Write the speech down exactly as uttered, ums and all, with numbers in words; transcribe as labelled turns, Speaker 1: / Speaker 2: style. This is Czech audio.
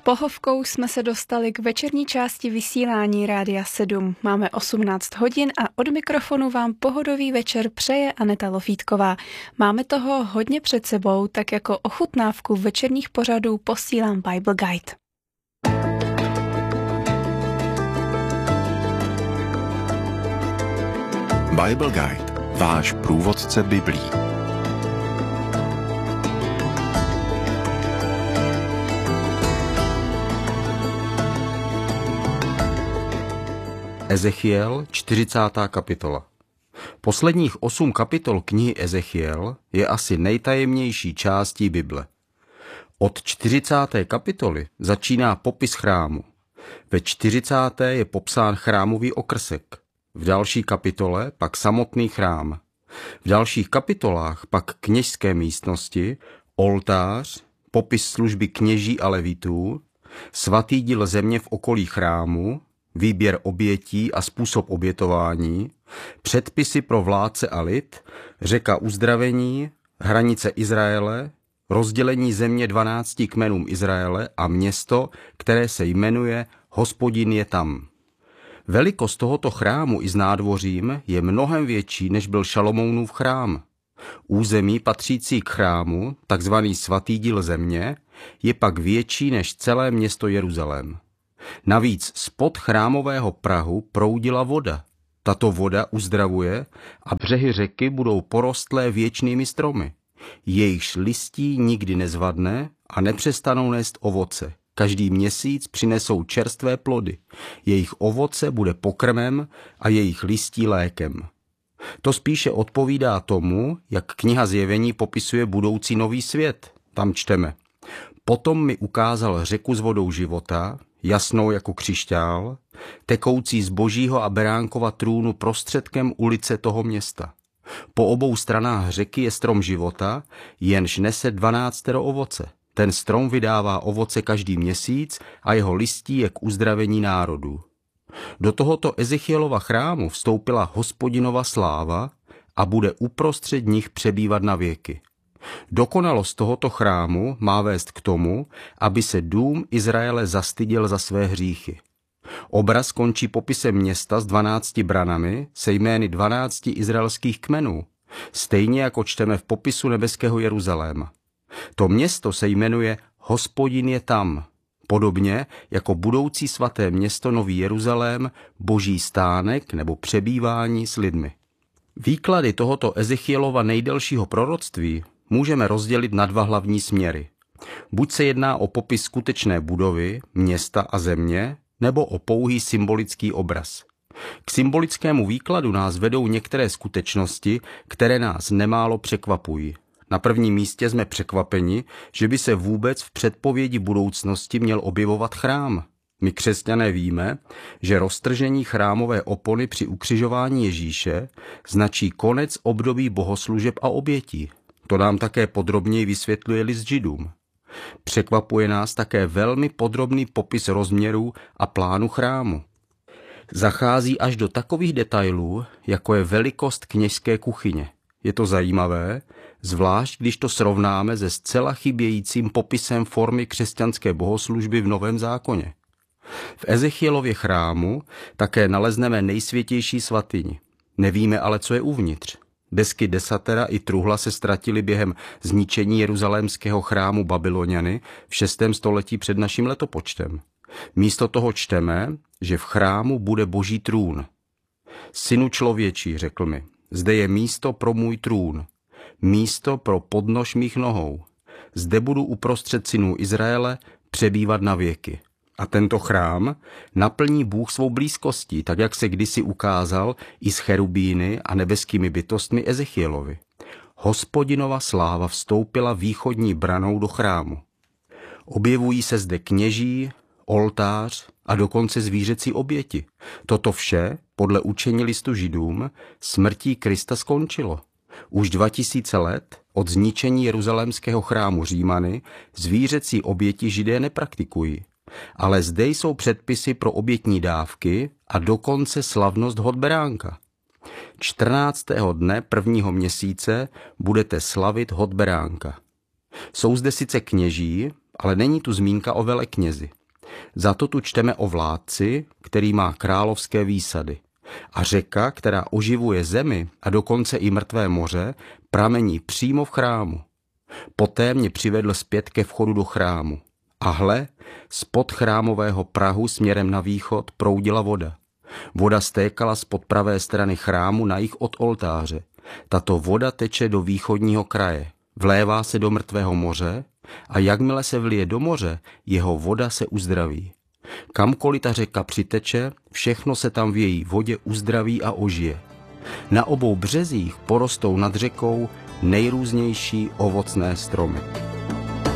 Speaker 1: Pohovkou jsme se dostali k večerní části vysílání Rádia sedm. Máme osmnáct hodin a od mikrofonu vám pohodový večer přeje Aneta Lofítková. Máme toho hodně před sebou, tak jako ochutnávku večerních pořadů posílám Bible Guide.
Speaker 2: Bible Guide, váš průvodce Biblí.
Speaker 3: Ezechiel, čtyřicátá kapitola. Posledních osm kapitol knihy Ezechiel je asi nejtajemnější částí Bible. Od čtyřicáté kapitoly začíná popis chrámu. Ve čtyřicáté je popsán chrámový okrsek. V další kapitole pak samotný chrám. V dalších kapitolách pak kněžské místnosti, oltář, popis služby kněží a levitů, svatý díl země v okolí chrámu, výběr obětí a způsob obětování, předpisy pro vládce a lid, řeka uzdravení, hranice Izraele, rozdělení země dvanácti kmenům Izraele a město, které se jmenuje Hospodin je tam. Velikost tohoto chrámu i s nádvořím je mnohem větší, než byl Šalomounův chrám. Území patřící k chrámu, takzvaný svatý díl země, je pak větší než celé město Jeruzalém. Navíc spod chrámového prahu proudila voda. Tato voda uzdravuje a břehy řeky budou porostlé věčnými stromy. Jejichž listí nikdy nezvadne a nepřestanou nést ovoce. Každý měsíc přinesou čerstvé plody. Jejich ovoce bude pokrmem a jejich listí lékem. To spíše odpovídá tomu, jak kniha Zjevení popisuje budoucí nový svět. Tam čteme. Potom mi ukázal řeku s vodou života, jasnou jako křišťál, tekoucí z Božího a Beránkova trůnu prostředkem ulice toho města. Po obou stranách řeky je strom života, jenž nese dvanáctero ovoce. Ten strom vydává ovoce každý měsíc a jeho listí je k uzdravení národů. Do tohoto Ezechielova chrámu vstoupila Hospodinova sláva a bude uprostřed nich přebývat na věky. Dokonalost tohoto chrámu má vést k tomu, aby se dům Izraele zastyděl za své hříchy. Obraz končí popisem města s dvanácti branami se jmény dvanácti izraelských kmenů, stejně jako čteme v popisu nebeského Jeruzaléma. To město se jmenuje Hospodin je tam, podobně jako budoucí svaté město Nový Jeruzalém, Boží stánek nebo přebývání s lidmi. Výklady tohoto Ezechielova nejdelšího proroctví můžeme rozdělit na dva hlavní směry. Buď se jedná o popis skutečné budovy, města a země, nebo o pouhý symbolický obraz. K symbolickému výkladu nás vedou některé skutečnosti, které nás nemálo překvapují. Na prvním místě jsme překvapeni, že by se vůbec v předpovědi budoucnosti měl objevovat chrám. My křesťané víme, že roztržení chrámové opony při ukřižování Ježíše značí konec období bohoslužeb a obětí. To nám také podrobněji vysvětluje list Židům. Překvapuje nás také velmi podrobný popis rozměrů a plánu chrámu. Zachází až do takových detailů, jako je velikost kněžské kuchyně. Je to zajímavé, zvlášť když to srovnáme se zcela chybějícím popisem formy křesťanské bohoslužby v Novém zákoně. V Ezechielově chrámu také nalezneme nejsvětější svatyni. Nevíme ale, co je uvnitř. Desky desatera i truhla se ztratily během zničení jeruzalémského chrámu Babyloniany v šestém století před naším letopočtem. Místo toho čteme, že v chrámu bude Boží trůn. Synu člověčí, řekl mi, zde je místo pro můj trůn, místo pro podnož mých nohou. Zde budu uprostřed synů Izraele přebývat na věky. A tento chrám naplní Bůh svou blízkostí, tak jak se kdysi ukázal i s cherubíny a nebeskými bytostmi Ezechielovi. Hospodinova sláva vstoupila východní branou do chrámu. Objevují se zde kněží, oltář a dokonce zvířecí oběti. Toto vše, podle učení listu Židům, smrtí Krista skončilo. Už dva tisíce let od zničení jeruzalémského chrámu Římany zvířecí oběti Židé nepraktikují. Ale zde jsou předpisy pro obětní dávky a dokonce slavnost hod beránka. čtrnáctého dne prvního měsíce budete slavit hod beránka. Jsou zde sice kněží, ale není tu zmínka o veleknězi. Za to tu čteme o vládci, který má královské výsady. A řeka, která oživuje zemi a dokonce i mrtvé moře, pramení přímo v chrámu. Poté mě přivedl zpět ke vchodu do chrámu. A hle, spod chrámového prahu směrem na východ proudila voda. Voda stékala spod pravé strany chrámu na jih od oltáře. Tato voda teče do východního kraje, vlévá se do mrtvého moře a jakmile se vlije do moře, jeho voda se uzdraví. Kamkoliv ta řeka přiteče, všechno se tam v její vodě uzdraví a ožije. Na obou březích porostou nad řekou nejrůznější ovocné stromy.